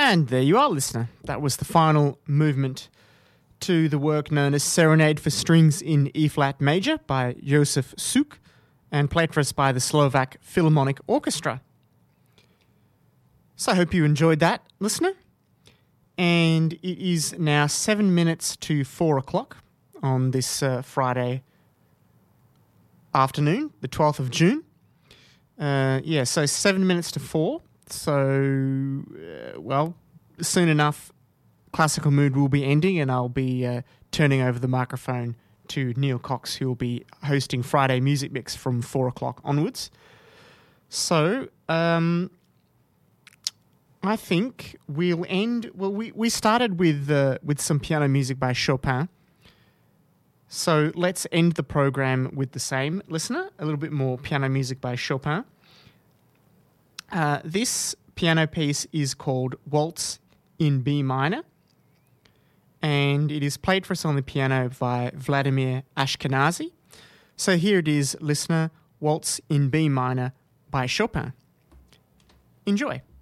And there you are, listener. That was the final movement to the work known as Serenade for Strings in E-flat Major by Josef Suk and played for us by the Slovak Philharmonic Orchestra. So I hope you enjoyed that, listener. And it is now 7 minutes to 4 o'clock on this Friday afternoon, the 12th of June. So 7 minutes to 4. So, soon enough, Classical Mood will be ending and I'll be turning over the microphone to Neil Cox, who will be hosting Friday Music Mix from 4 o'clock onwards. So, I think we'll end... Well, we started with some piano music by Chopin. So let's end the program with the same, listener. A little bit more piano music by Chopin. This piano piece is called Waltz in B minor, and it is played for us on the piano by Vladimir Ashkenazy. So here it is, listener, Waltz in B minor by Chopin. Enjoy.